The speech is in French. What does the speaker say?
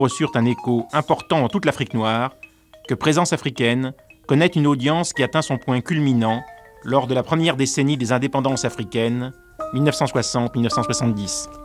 reçurent un écho important dans toute l'Afrique noire, que Présence africaine connaît une audience qui atteint son point culminant lors de la première décennie des indépendances africaines, 1960-1970.